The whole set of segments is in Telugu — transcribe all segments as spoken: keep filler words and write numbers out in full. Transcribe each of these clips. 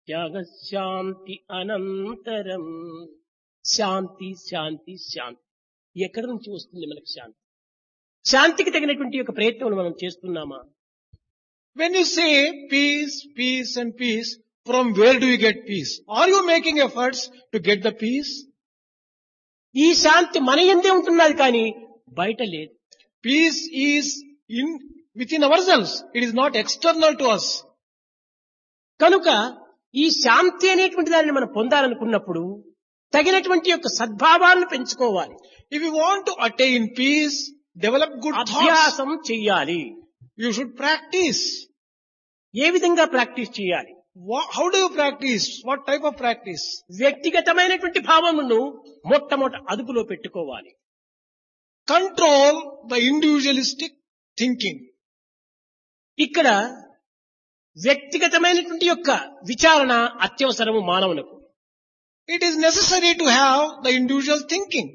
త్యాగ శాంతి అనంతరం. శాంతి శాంతి శాంతి. ఎక్కడి నుంచి వస్తుంది మనకు శాంతి? శాంతికి తగినటువంటి యొక్క ప్రయత్నం మనం చేస్తున్నామా? When you say peace, peace and peace, from where do you get peace? Are you making efforts to get the peace? ఈ శాంతి మన యందే ఉంటున్నది కానీ బయట లేదు. Peace is in within ourselves. It is not external to us. కనుక ఈ శాంతి అనేటువంటి దానిని మనం పొందాలనుకున్నప్పుడు తగినటువంటి యొక్క సద్భావాలను పెంచుకోవాలి. If you want to attain peace, develop good thoughts. అభ్యాసం చెయ్యాలి. You should practice. ఏ విధంగా ప్రాక్టీస్ చేయాలి? Wha- How do you practice? What type of practice? వ్యక్తిగతమైనటువంటి భావమును మొట్టమొదట అదుపులో పెట్టుకోవాలి. Control the individualistic thinking. ఇక్కడ వ్యక్తిగతమైనటువంటి యొక్క విచారణ అత్యవసరము మానవులకు. It is necessary to have the individual thinking.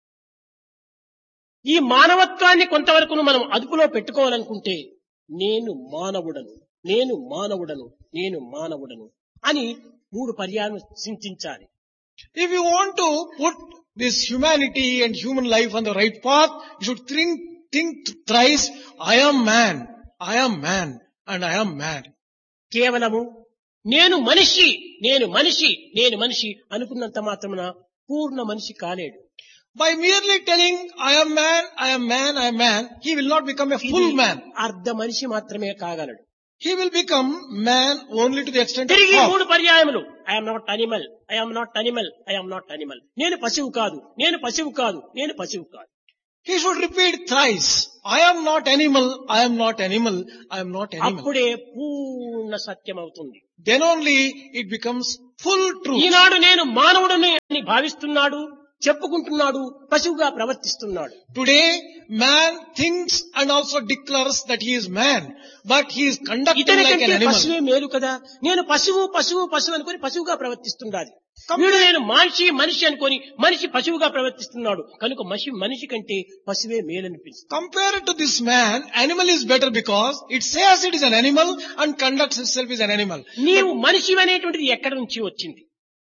ఈ మానవత్వాన్ని కొంతవరకు మనం అదుపులో పెట్టుకోవాలనుకుంటే నేను మానవుడను, నేను మానవుడను, నేను మానవుడను అని మూడు పర్యాయం చింతించాలి. If you want to put this humanity and human life on the right path, you should think, think thrice, I am man, I am man, and I am man. కేవలము నేను మనిషి, నేను మనిషి, నేను మనిషి అనుకున్నంత మాత్రమున పూర్ణ మనిషి కాలేడు. By merely telling, I am man, I am man, I am man, he will not become a full man. అర్ధ మనిషి మాత్రమే కాగలడు. He will become man only to the extent of తిరిగి half. మూడు పర్యాయములు I'm not animal, I'm not animal, I'm not animal. నేను పశువు కాదు, నేను పశువు కాదు, నేను పశువు కాదు. He should repeat thrice, I am not animal, I am not animal, I am not animal. అప్పుడే పూర్ణ సత్యం అవుతుంది. Then only it becomes full truth. ఈనాడు నేను మానవుడని అని భావిస్తున్నాడు, చెప్పుకుంటున్నాడు, పశువుగా ప్రవర్తిస్తున్నాడు. Today, man thinks and also declares that he is man, but he is conducting ఇతని like an కంటే animal. పశువే మేలు కదా, నేను పశువు పశువు పశువు అనుకుని పశువుగా ప్రవర్తిస్తున్నాడు. వీడు నేను మనిషి మనిషి అనుకొని మనిషి పశువుగా ప్రవర్తిస్తున్నాడు. కనుక మనిషి మనిషి కంటే పశువే మేలనిపిస్తుంది. Compared to this man, animal is better because it says it is an animal and conducts itself as an animal. నీవు మనిషి అనేటువంటిది ఎక్కడి నుంచి వచ్చింది?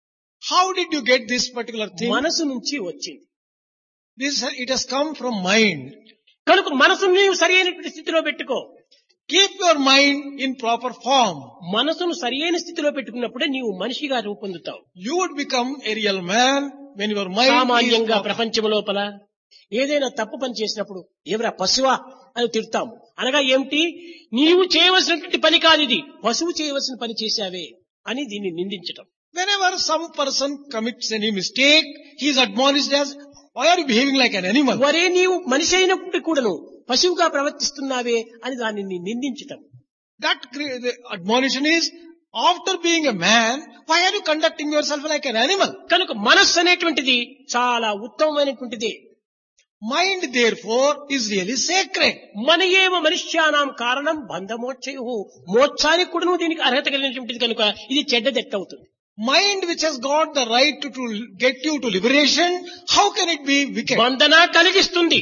How did you get this particular thing? మనసు నుంచి వచ్చింది. This, it has come from mind. కనుక మనసును నీవు సరి అయినటువంటి స్థితిలో పెట్టుకో. Keep your mind in proper form. మనసును సరి అయిన స్థితిలో పెట్టుకున్నప్పుడే నీవు మనిషిగా రూపొందుతావు. You would become a real man when your mind is సామాన్యంగా proper. ప్రపంచం లోపల ఏదైనా తప్పు పని చేసినప్పుడు ఎవరా పశువా అని తిడతాము. అనగా ఏమిటి? నీవు చేయవలసినటువంటి పని కాదు ఇది, పశువు చేయవలసిన పని చేశావే అని దీన్ని నిందించటం. Whenever some person commits any mistake, he is admonished as, why are you behaving like an animal? వరే నీవు మనిషి అయినప్పుడు కూడాను పశువుగా ప్రవర్తిస్తున్నావే అని దానిని నిందించటం. That cre- the admonition is, after being a man, why are you conducting yourself like an animal? కనుక మనస్సు అనేటువంటిది చాలా ఉత్తమమైనటువంటిది. Mind, therefore, is really sacred. మన ఏవ మనుష్యానాం కారణం బంధమోక్షయు. మోక్షానికి కూడాను దీనికి అర్హత కలిగినటువంటిది కనుక ఇది చెడ్డదెట్ట అవుతుంది. Mind which has got the right to, to get you to liberation, how can it be wicked? బంధన కలిగిస్తుంది,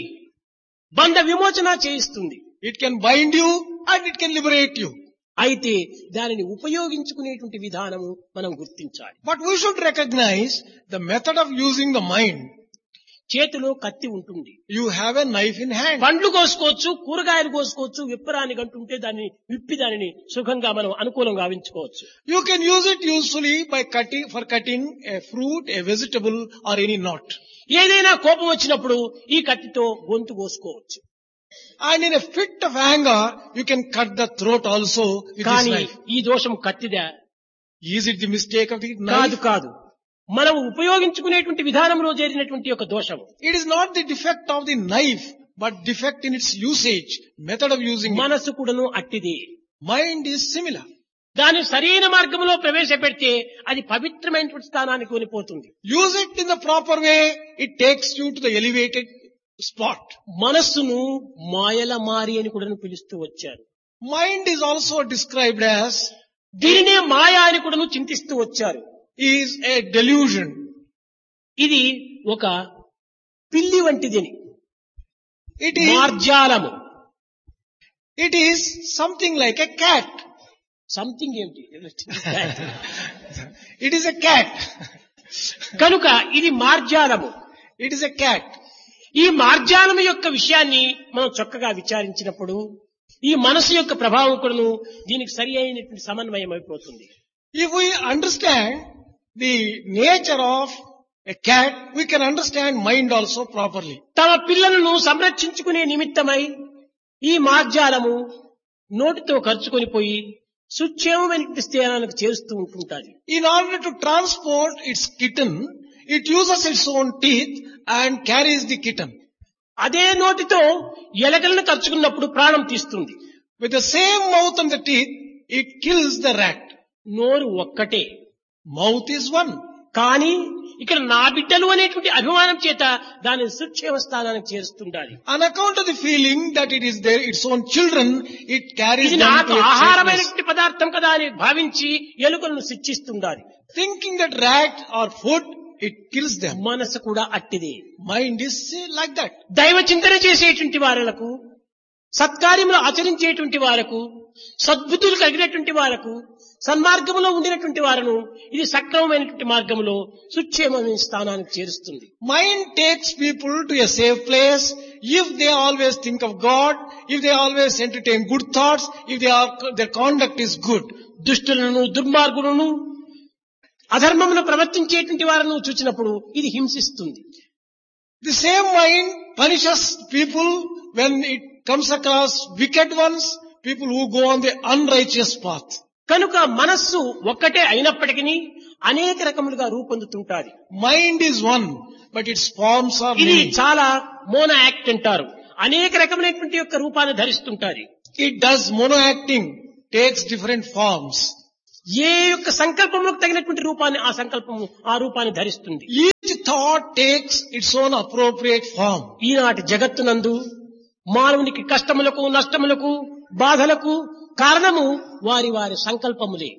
బంధ విమోచన చేయిస్తుంది. It can bind you and it can liberate you. అయితే దానిని ఉపయోగించుకునేటువంటి విధానము మనం గుర్తించాలి. But we should recognize the method of using the mind. చేతిలో కత్తి ఉంటుంది, You have a knife in hand. పండ్లు కోసుకోవచ్చు, కూరగాయలు కోసుకోవచ్చు, విప్పరాని గంటుంటే దాన్ని విప్పి దానిని సుఖంగా మనం అనుకూలంగా గావించుకోవచ్చు. You can use it usefully by cutting, for cutting a fruit, a vegetable or any knot. ఏదైనా కోపం వచ్చినప్పుడు ఈ కత్తితో గొంతు కోసుకోవచ్చు. And in a fit of anger, you can cut the throat also with this కానీ knife. ఈ దోషం కత్తిదా? Is it the mistake of the కాదు knife? కాదు, మనం ఉపయోగించుకునేటువంటి విధానంలో చేరినటువంటి ఒక దోషం. It is not the defect of the knife, but defect in its usage, method of using it. మనసు కూడాను అట్టిది. Mind is similar. దాన్ని సరైన మార్గంలో ప్రవేశపెడితే అది పవిత్రమైనటువంటి స్థానానికి కొనిపోతుంది. Use it in the proper way, it takes you to the elevated spot. మనస్సును మాయల మారి అని కూడా పిలుస్తూ వచ్చారు. Mind is also described as, దీనినే మాయ అని కూడా చింతిస్తూ వచ్చారు. is a delusion. ఇది ఒక పిల్లి వంటిది, It is, మార్జాలము. it is something like a cat. Something ఏమిటి? It is a cat. కనుక ఇది మార్జాలము. It is a cat. ఈ మార్జాలము యొక్క విషయాన్ని మనం చక్కగా విచారించినప్పుడు ఈ మనసు యొక్క ప్రభావం కూడాను దీనికి సరి అయినటువంటి సమన్వయం అయిపోతుంది. If we understand the nature of a cat, we can understand mind also properly. తమ పిల్లలను సంరక్షించుకునే నిమిత్తమై ఈ మార్జాలము నోటితో ఖర్చుకొని పోయి సుక్షేమమైన స్థానానికి చేరుస్తూ ఉంటుంటాది. In order to transport its kitten, it uses its own teeth and carries the kitten. అదే నోటితో ఎలకలను ఖర్చుకున్నప్పుడు ప్రాణం తీస్తుంది. With the same mouth and the teeth, it kills the rat. నోరు ఒక్కటే, Mouth is one. కానీ ఇక్కడ నా బిడ్డలు అనేటువంటి అభిమానం చేత దానిని సుక్షేమ స్థానానికి చేరుస్తుండాలి. On account of the feeling that it is their its own children, it carries ఇది them నాకు to its safeness. ఆహారమైనటువంటి పదార్థం కదా అని భావించి ఎలుకలను శిక్షిస్తుండాలి. Thinking that rat or food, it kills them. మనసు కూడా అట్టిదే. Mind is like that. దైవ చింతన చేసేటువంటి వారులకు, సత్కార్యములు ఆచరించేటువంటి వారకు, సద్బుద్ధులు కలిగినటువంటి వారకు, సన్మార్గంలో ఉండినటువంటి వారును ఇది సక్రమమైనటువంటి మార్గంలో సుక్షేమమైన స్థానానికి చేరుస్తుంది. Mind takes people to a safe place if they always think of God, if they always entertain good thoughts, if they are, their conduct is good. దుష్టులను, దుర్మార్గులను, అధర్మమును ప్రవర్తించేటువంటి వారిని చూచినప్పుడు ఇది హింసిస్తుంది. The same mind punishes people when it comes across wicked ones, people who go on the unrighteous path. కనుక మనస్సు ఒక్కటే అయినప్పటికీ అనేక రకములుగా రూపొందుతుంటాది. Mind is one, but its forms are ఇది many. చాలా మోనో యాక్ట్ అంటారు. అనేక రకమైనటువంటి యొక్క రూపాన్ని ధరిస్తుంటాది. It does mono acting, takes different forms. ఏ యొక్క సంకల్పములకు తగినటువంటి రూపాన్ని ఆ సంకల్పము ఆ రూపాన్ని ధరిస్తుంది. Each thought takes its own appropriate form. ఈనాటి జగత్తునందు మానవునికి కష్టములకు, నష్టములకు, బాధలకు కారణము వారి వారి సంకల్పములే.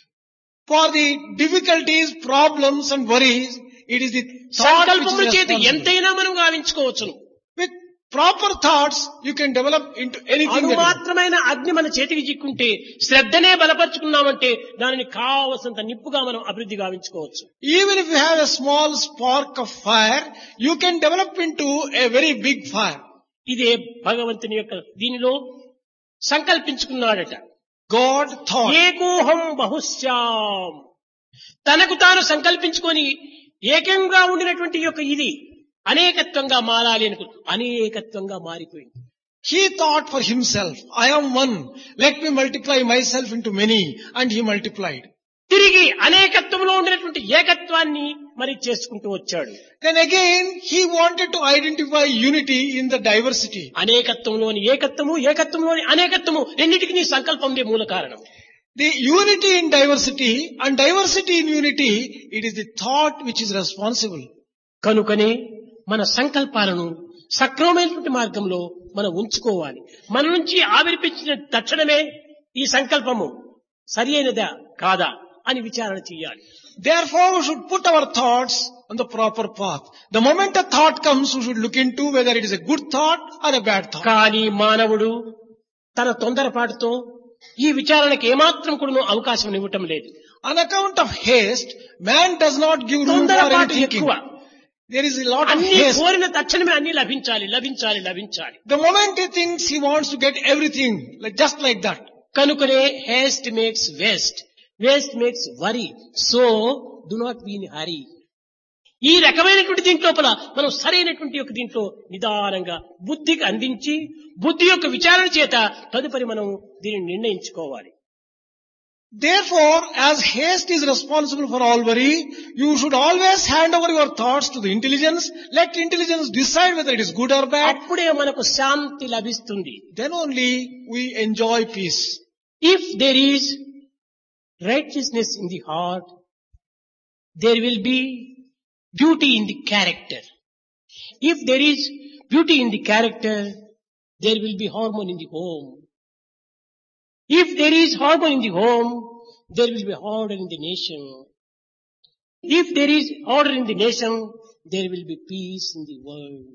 For the difficulties, problems and worries, it is the thought which సంకల్పముల is చేతి responsible. ఎంతైనా మనం గావించుకోవచ్చును. With proper thoughts, you can develop into anything Anu that you మాత్రమైన అగ్ని మన చేతికి చిక్కుంటే శ్రద్ధనే బలపరుచుకున్నామంటే దానిని కావలసినంత నిప్పుగా మనం అభివృద్ధి గావించుకోవచ్చు. Even if you have a small spark of fire, you can develop into a very big fire. ఇదే భగవంతుని యొక్క దీనిలో సంకల్పించుకున్నాడట. God thought. ఏకోహం బహుశ్యాం, తనకు తాను సంకల్పించుకొని ఏకంగా ఉండినటువంటి యొక్క ఇది అనేకత్వంగా మారాలి అనుకు అనేకత్వంగా మారిపోయింది. He thought for himself, I am one, let me multiply myself into many, and he multiplied. తిరిగి అనేకత్వంలో ఉండినటువంటి ఏకత్వాన్ని మరి చేసుకుంటూ వచ్చాడు. Then again, he wanted to identify unity in the diversity. అనేకత్వంలోని ఏకత్వము, ఏకత్వంలోని అనేకత్వము రెండింటికి నీ సంకల్పందే మూల కారణం. The unity in diversity and diversity in unity, it is the thought which is responsible. కనుకనే మన సంకల్పాలను సక్రమమైనటువంటి మార్గంలో మనం ఉంచుకోవాలి. మన నుంచి ఆవిర్పించిన తక్షణమే ఈ సంకల్పము సరి అయినదా కాదా అని విచారణ చేయాలి. Therefore, we should put our thoughts on the proper path. The moment a thought comes, we should look into whether it is a good thought or a bad thought. కానీ మానవుడు తన తొందరపాటుతో ఈ విచారణకు ఏమాత్రం కూడా అవకాశం ఇవ్వటం లేదు. On account of haste, man does not give room for any తొందరపాటు thinking. ఎక్కువ. There is a lot of అన్ని haste. కోరిన తక్షణమే అన్ని లభించాలి లభించాలి లభించాలి. The moment he thinks, he wants to get everything, like just like that. కనుకనే haste makes waste, waste makes worry. So do not be in a hurry. ఈ రకమైనటువంటి దీంట్లోపల మనం సరైనటువంటి యొక్క దీంట్లో నిదానంగా బుద్ధికి అందించి బుద్ధి యొక్క విచారణ చేత తదుపరి మనం దీనిని నిర్ణయించుకోవాలి. Therefore, as haste is responsible for all worry, you should always hand over your thoughts to the intelligence. Let intelligence decide whether it is good or bad. అప్పుడే మనకు శాంతి లభిస్తుంది. Then only we enjoy peace. If there is righteousness in the heart, there will be beauty in the character. If there is beauty in the character, there will be harmony in the home. If there is harmony in the home, there will be order in the nation. If there is order in the nation, there will be peace in the world.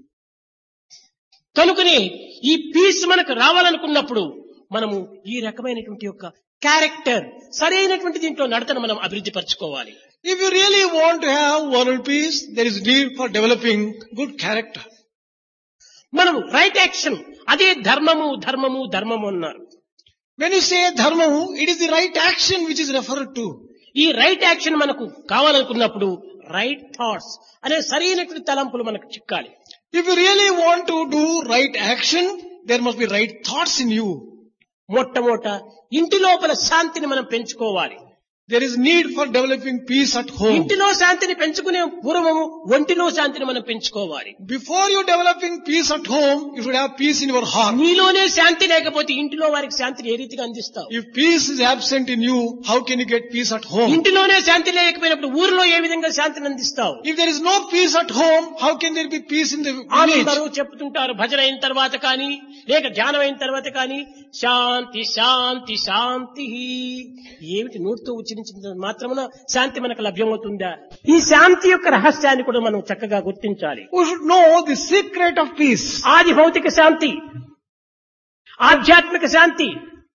కనుకనే ఈ పీస్ మనకు రావాలనుకున్నప్పుడు మనము ఈ రకమైనటువంటి యొక్క క్యారెక్టర్ సరైనటువంటి దీంట్లో నడతను మనం అభివృద్ధి పరచుకోవాలి. If you really want to have world peace, there is need for developing good character. మనం రైట్ యాక్షన్ అదే ధర్మము ధర్మము ధర్మము అన్నారు. When you say dharma, it is the right action which is referred to. ఈ రైట్ యాక్షన్ మనకు కావాలనుకున్నప్పుడు రైట్ థాట్స్ అనే సరైనటువంటి తలంపులు మనకు చిక్కాలి. If you really want to do right action, there must be right thoughts in you. మొట్టమొదట ఇంటి లోపల శాంతిని మనం పెంచుకోవాలి. There is need for developing peace at home. ఇంటిలో శాంతిని పెంచుకునే పూర్వము ఒంటిలో శాంతిని మనం పెంచుకోవాలి. Before you developing peace at home, you should have peace in your heart. నీలోనే శాంతి లేకపోతే ఇంటిలో వారికి శాంతిని ఏ రీతిగా అందిస్తావు? If peace is absent in you, how can you get peace at home? ఇంటిలోనే శాంతి లేకపోయినప్పుడు ఊరిలో ఏ విధంగా శాంతిని అందిస్తావు? If there is no peace at home, how can there be peace in the village? అందరూ చెప్తుంటారు భజన అయిన తర్వాత కానీ లేక ధ్యానం అయిన తర్వాత కానీ శాంతి శాంతి శాంతి. ఏమిటి నోటితో ఉచ్చరించిన మాత్రమున శాంతి మనకు లభ్యమవుతుందా? ఈ శాంతి యొక్క రహస్యాన్ని కూడా మనం చక్కగా గుర్తించాలి. We should know the secret of peace. ఆది భౌతిక శాంతి, ఆధ్యాత్మిక శాంతి.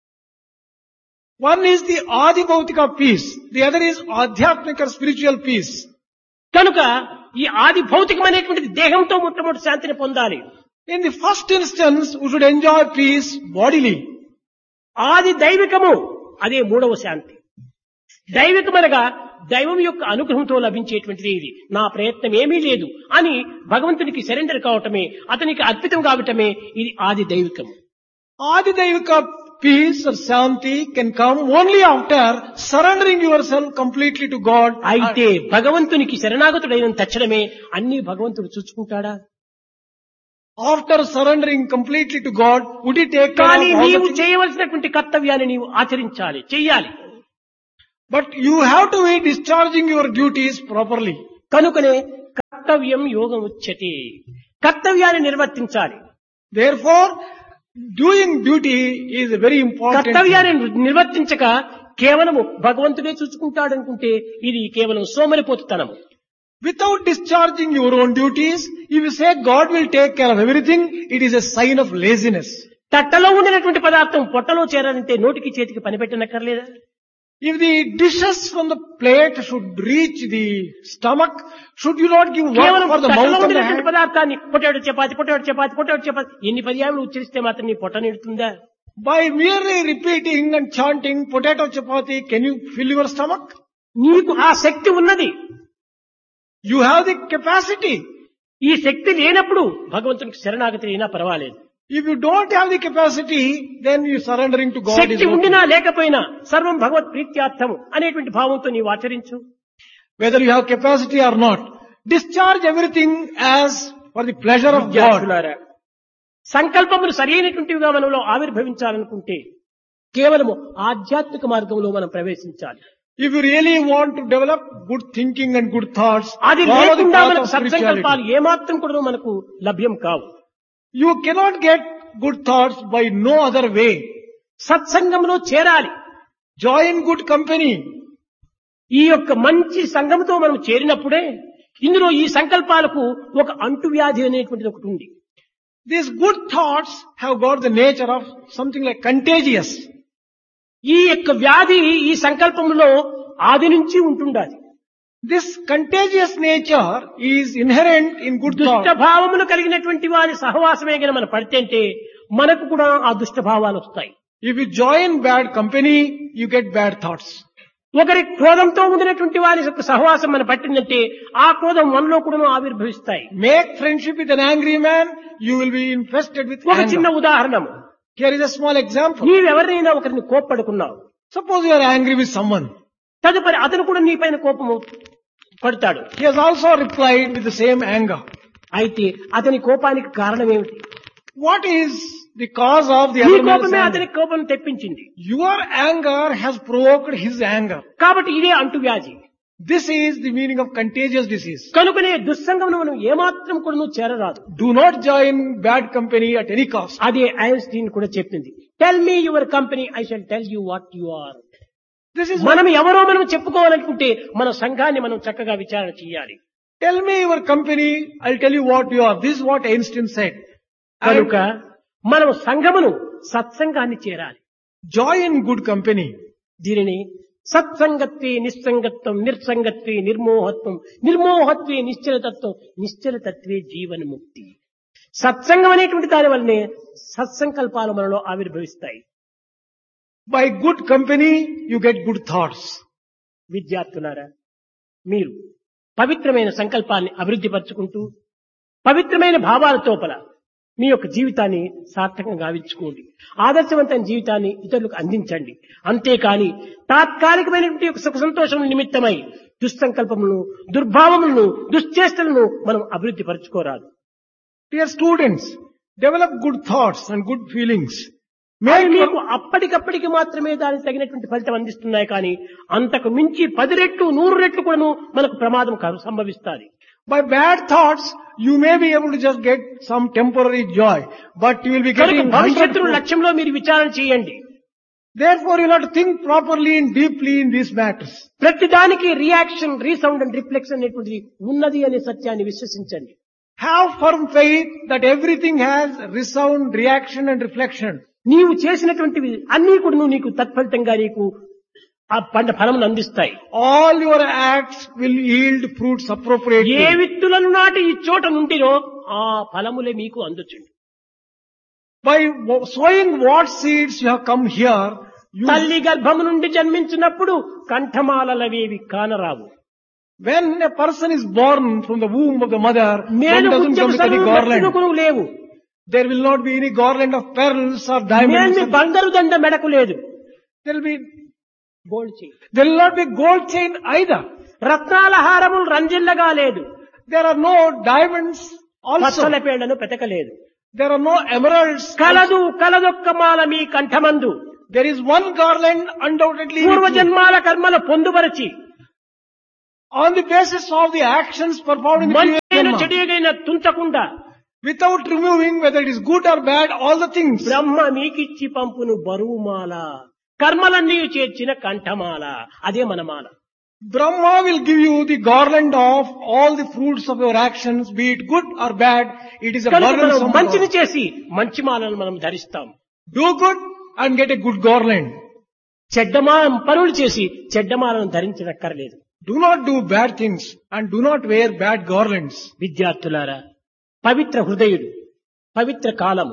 One is the Adi Bhautika peace. The other is Adhyatmika spiritual peace. కనుక ఈ ఆది భౌతికమైనటువంటి దేహంతో మొట్టమొదటి శాంతిని పొందాలి. In the first instance, we should enjoy peace bodily. ఆది దైవికము అదే మూడవ శాంతి. దైవికమనగా దైవం యొక్క అనుగ్రహంతో లభించేటువంటిది ఇది. నా ప్రయత్నం ఏమీ లేదు అని భగవంతునికి సరెండర్ కావటమే, అతనికి అర్పితం కావటమే ఇది ఆది దైవికము. Adi Devika peace or Shanti can come only after surrendering yourself completely to God. అయితే భగవంతునికి శరణాగతుడైన తక్షణమే అన్ని భగవంతుడు చూసుకుంటాడా? After surrendering completely to God, would he take care కానీ of all the నీవు things? చేయవలసినటువంటి కర్తవ్యాన్ని నీవు ఆచరించాలి, చెయ్యాలి. But you have to be discharging your duties properly. కనుకనే కర్తవ్యం యోగం ఉచ్యతే. కర్తవ్యాన్ని నిర్వర్తించాలి. Therefore, doing duty is a very important thing. కర్తవ్యాన్ని నిర్వర్తించక కేవలము భగవంతుడే చూసుకుంటాడనుకుంటే ఇది కేవలం సోమరిపోతుతనము. Without discharging your own duties, if you say God will take care of everything, it is a sign of laziness. తట్టలో ఉండినటువంటి పదార్థం పొట్టలో చేరాలంటే నోటికి చేతికి పని పెట్టనక్కర్లేదా? If the dishes from the plate should reach the stomach, should you not give work కేవలం for the తట్టలో mouth and the ఉండినటువంటి hand? పదార్థాన్ని potato chapati potato chapati potato chapati ఎన్ని పర్యాలు ఉచ్చరిస్తే మాత్రం నీ పొట్ట నిడుతుందా? By merely repeating and chanting potato chapati, can you fill your stomach? నీకు ఆ శక్తి ఉన్నది. You have the capacity. ఈ శక్తి లేనప్పుడు భగవంతునికి శరణాగతి అయినా పర్వాలేదు. If you don't have the capacity, then you surrendering to God is Shakti okay. ఉండినా లేకపోయినా సర్వం భగవత్ ప్రీత్యార్థము అనేటువంటి భావంతో నీవు ఆచరించు. Whether you have capacity or not, discharge everything as for the pleasure of God. విద్యార్థులారా, సంకల్పములు సరైనటువంటివిగా మనలో ఆవిర్భవించాలనుకుంటే కేవలము ఆధ్యాత్మిక మార్గంలో మనం ప్రవేశించాలి. If you really want to develop good thinking and good thoughts, అది follow the లేకుండా path of మనకు సత్సంకల్పాలు spirituality. ఏమాత్రం కూడా మనకు లభ్యం కావు. You cannot get good thoughts by no other way. సత్సంగంలో చేరాలి. Join good company. ఈ యొక్క మంచి సంఘంతో మనం చేరినప్పుడే ఇందులో ఈ సంకల్పాలకు ఒక అంటువ్యాధి అనేటువంటిది ఒకటి ఉంది. These good thoughts have got the nature of something like contagious. ఈ యొక్క వ్యాధి ఈ సంకల్పంలో ఆది నుంచి ఉంటుండాలి. This contagious nature is inherent in good దుష్ట thoughts. భావములు కలిగినటువంటి వారి సహవాసమే గన మనం పడితే మనకు కూడా ఆ దుష్ట భావాలు వస్తాయి. If you join bad company, you get bad thoughts. ఒకరి క్రోధంతో ఉండినటువంటి వారి యొక్క సహవాసం మనం పట్టిందంటే ఆ క్రోధం మనలో కూడా ఆవిర్భవిస్తాయి. Make friendship with an angry man, you will be infested with ఒక చిన్న anger. ఉదాహరణము. Here is a small example. నీవెవరినైనా ఒకరిని కోప్పడుకున్నావు, Suppose you are angry with someone. తదుపరి అతను కూడా నీ పైన కోపము పడతాడు. He has also replied with the same anger. అయితే అతని కోపానికి కారణం ఏమిటి? What is the cause of the నీ other man's కోపమే anger? అతనికి కోపం తెప్పించింది. Your anger has provoked his anger. కాబట్టి ఇదే అంటువ్యాధి. This is the meaning of contagious disease. కనుకనే దుస్సంగమును మనం ఏమాత్రం కూడా నువ్వు చేరరాదు. Do not join bad company at any cost. అదే ఐన్స్టీన్ కూడా చెప్పింది. Tell me your company, I shall tell you what you are. This is మనం ఎవరో మనం చెప్పుకోవాలనుకుంటే మన సంఘాన్ని మనం చక్కగా విచారణ చేయాలి. Tell me your company, I'll tell you what you are. This is what Einstein said. కనుక మనం సంఘమును సత్సంగాన్ని చేరాలి. Join good company. దీనిని సత్సంగత్వే నిస్సంగత్వం, నిర్సంగత్వే నిర్మోహత్వం, నిర్మోహత్వే నిశ్చలతత్వం, నిశ్చలతత్వే జీవన్ముక్తి. సత్సంగం అనేటువంటి దాని వల్లనే సత్సంకల్పాలు మనలో ఆవిర్భవిస్తాయి. By good company, you get good thoughts. విద్యార్థులారా, మీరు పవిత్రమైన సంకల్పాన్ని అభివృద్ధి పరుచుకుంటూ పవిత్రమైన భావాల తోపల మీ యొక్క జీవితాన్ని సార్థకంగా గావించుకోండి. ఆదర్శవంతమైన జీవితాన్ని ఇతరులకు అందించండి. అంతేకాని తాత్కాలికమైనటువంటి యొక్క సుఖ సంతోషం నిమిత్తమై దుస్సంకల్పములను, దుర్భావములను, దుశ్చేష్టలను మనం అభివృద్ధి పరుచుకోరాదు. Dear students, develop good thoughts and good feelings. మరి మీకు అప్పటికప్పటికి మాత్రమే దానికి తగినటువంటి ఫలితం అందిస్తున్నాయి. కానీ అంతకు మించి పది రెట్లు నూరు రెట్లు కూడాను మనకు ప్రమాదం సంభవిస్తుంది. By bad thoughts, you may be able to just get some temporary joy, but you will be getting భవిష్యత్తు లక్ష్యంలో మీరు విచారణ చేయండి. Therefore, you have to think properly and deeply in these matters. ప్రతి దానికి రియాక్షన్, రీసౌండ్ అండ్ రిఫ్లెక్షన్ అనేటువంటిది ఉన్నది అనే సత్యాన్ని విశ్వసించండి. Have firm faith that everything has resound, reaction and reflection. నీవు చేసినటువంటివి అన్ని కూడా నీకు తత్ఫలితంగా నీకు ఆ పంట ఫలమును అందిస్తాయి. All your acts will yield fruits appropriately. ఏ విత్తులను నాటి ఈ చోట నుండినో ఆ ఫలములే మీకు అందుచుండు. By sowing what seeds you have come here, you... తల్లి గర్భము నుండి జన్మించినప్పుడు కంఠమాలలవేవి కానరావు. When a person is born from the womb of the mother, one doesn't come with any garland. లేవు. There will not be any garland of pearls or diamonds. బంగారు దండ మెడకు లేదు. There will be gold chain. There will not be gold chain either. రత్నాల హారములు రంజిల్లగా లేదు. There are no diamonds also. పచ్చల పేడను పెతకలేదు. There are no emeralds. కలదు కలదొక్క మాల మీ కంఠమందు. There is one garland undoubtedly. పూర్వజన్మాల కర్మల పొందుపరచి on the basis of the actions performed in the previous మంచి చెడుగైన తుంచకుండా, without removing whether it is good or bad, all the things. బ్రహ్మ మీకిచ్చి పంపును బరువుమాల, కర్మలన్నీ చేర్చిన కంఠమాల. అదే మన మాల. Brahma will give you the garland of all the fruits of your actions, be it good or bad. It is a burdensome. మంచిని చేసి మంచి మాలను మనం ధరిస్తాం. Do good and get a good garland. చెడ్డమాలం పనులు చేసి చెడ్డమాలను ధరించనక్కర్లేదు. Do not do bad things and do not wear bad garlands. విద్యార్థులారా, పవిత్ర హృదయుడు, పవిత్ర కాలము.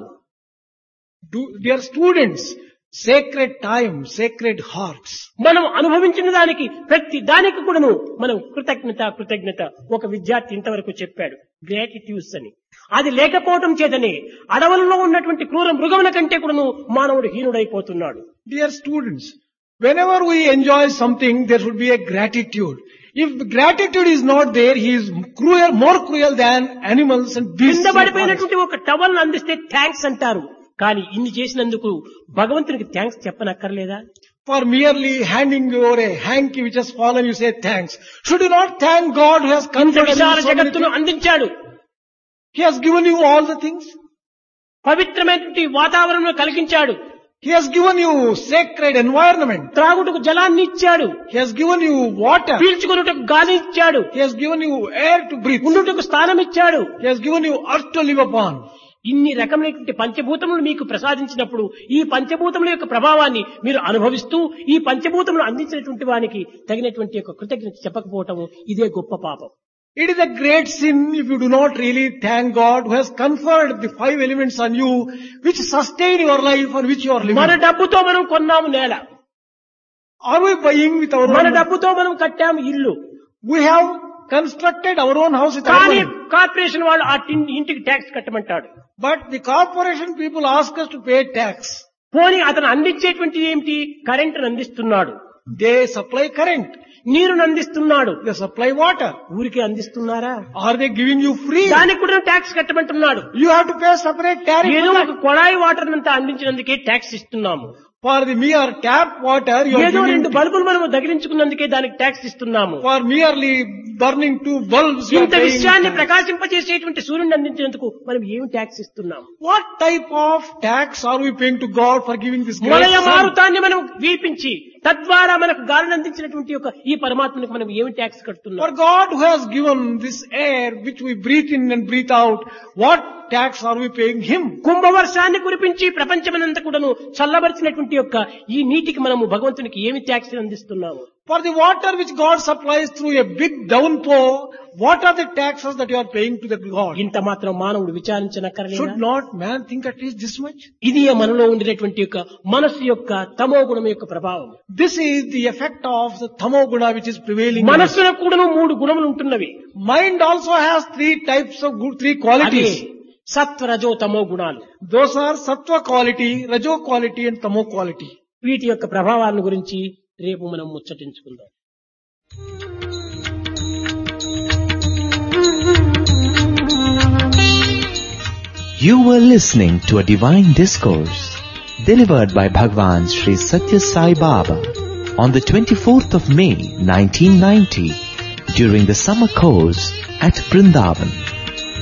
Do, dear students, sacred time, sacred hearts. మనం అనుభవించిన దానికి ప్రతి దానికి కూడాను మనం కృతజ్ఞత కృతజ్ఞత ఒక విద్యార్థి ఇంతవరకు చెప్పాడు, గ్రాటిట్యూడ్స్ అని. అది లేకపోవడం చేతనే అడవులలో ఉన్నటువంటి క్రూర మృగముల కంటే కూడాను మానవుడు హీనుడైపోతున్నాడు. Dear students, whenever we enjoy something, there should be a gratitude. If gratitude is not there, he is cruel, more cruel than animals and beasts. కింద పడిపోయినటువంటి ఒక టవల్ అందిస్తే థ్యాంక్స్ అంటారు. కానీ ఇన్ని చేసినందుకు భగవంతునికి thanks చెప్పనక్కర్లేదా? For merely handing over a hanky which has fallen, you say thanks. Should you not thank God who has conferred Vishala so జగత్తును అందించాడు. He has given you all the things. పవిత్రమైనటువంటి వాతావరణం కలిగించాడు. He has given you sacred environment. త్రాగుటకు జలాన్ని ఇచ్చాడు. He has given you water. పీల్చుకొనుటకు గాలి ఇచ్చాడు. He has given you air to breathe. ఉండుటకు స్థానం ఇచ్చాడు. He has given you earth to live upon. ఇన్ని రకమైనటువంటి పంచభూతములు మీకు ప్రసాదించినప్పుడు ఈ పంచభూతముల యొక్క ప్రభావాన్ని మీరు అనుభవిస్తూ ఈ పంచభూతములు అందించినటువంటి వానికి తగినటువంటి యొక్క కృతజ్ఞత చెప్పకపోవటం ఇదే గొప్ప పాపం. It is a great sin if you do not really thank God who has conferred the five elements on you which sustain your life and which you are living. మన డబ్బుతో మనం కొన్నాము నేల. Are we buying with our own? మన డబ్బుతో మనం కట్టాము ఇల్లు. We have constructed our own house with our కానీ money. కార్పొరేషన్ వాళ్ళు ఆ ఇంటికి tax కట్టమంటాడు. But the corporation people ask us to pay tax. పోనీ అతను అందించేటువంటి ఏమిటి? కరెంటును అందిస్తున్నాడు. They supply current. నీరును అందిస్తున్నాడు. They supply water. ఊరికే అందిస్తున్నారా? Are they giving you free? దానికి కూడా tax కట్టమంటున్నాడు. You have to pay separate tariff. ఏదో ఒక కొళాయి వాటర్ అంతా అందించినందుకే ట్యాక్స్ ఇస్తున్నాము. For the mere tap water, you are ఏదో giving. రెండు బల్బులు మనము దగిలించుకున్నందుకే దానికి ట్యాక్స్ ఇస్తున్నాము. For merely burning two bulbs, you are ఇంత paying విషయాన్ని tax. ప్రకాశింపజేసేటువంటి సూర్యుని అందించినందుకు మనం ఏమి ట్యాక్స్ ఇస్తున్నాము? What type of tax are we paying to God for giving this great మలయ sun? మారుతాన్ని మనం వీపించి తద్వారా మనకు గాలిని అందించినటువంటి యొక్క ఈ పరమాత్మనికి మనం ఏమి ట్యాక్స్ కడుతున్నాం? For God who has given this air which we breathe in and breathe out, what tax are we paying Him? కుంభవర్షాన్ని కురిపించి ప్రపంచమనంతా కూడాను చల్లబరిచినటువంటి యొక్క ఈ నీటికి మనము భగవంతునికి ఏమి ట్యాక్స్ అందిస్తున్నాము? For the water which God supplies through a big downpour, what are the taxes that you are paying to the God? ఇంత మాత్రం మానవుడు విచారించనక్కర్లేదా? Should not man think at least this much? ఇది మనలో ఉండినటువంటి యొక్క మనస్సు యొక్క తమో గుణం యొక్క ప్రభావం. This is the effect of the tamoguna which is prevailing. in us. మనస్సులో కూడాను మూడు గుణములు ఉంటున్నవి. Mind also has three types of good, three అదే qualities. సత్వ రజో తమో గుణాలు. Those are sattva quality, rajo quality and tamo quality. వీటి యొక్క ప్రభావాలను గురించి రేపు మనం ముచ్చటించుకుందాం. You were listening to a divine discourse delivered by Bhagwan Sri Satya Sai Baba on the twenty-fourth of May nineteen ninety during the summer course at Vrindavan.